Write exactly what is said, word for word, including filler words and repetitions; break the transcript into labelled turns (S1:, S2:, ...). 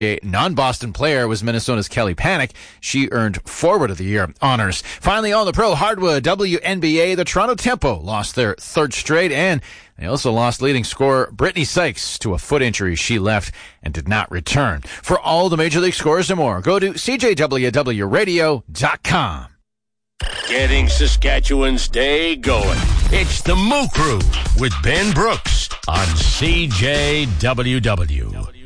S1: A non-Boston player was Minnesota's Kelly Panic. She earned Forward of the Year honors. Finally, on the pro hardwood W N B A, the Toronto Tempo lost their third straight, and they also lost leading scorer Brittany Sykes to a foot injury. She left and did not return. For all the Major League scores and more, go to C J W W radio dot com.
S2: Getting Saskatchewan's day going. It's the Moo Crew with Ben Brooks on C J W W.